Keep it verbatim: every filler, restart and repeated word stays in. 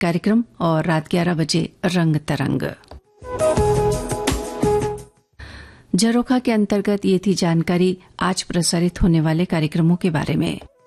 कार्यक्रम और रात ग्यारह बजे रंग तरंग। झरोखा के अंतर्गत ये थी जानकारी आज प्रसारित होने वाले कार्यक्रमों के बारे में।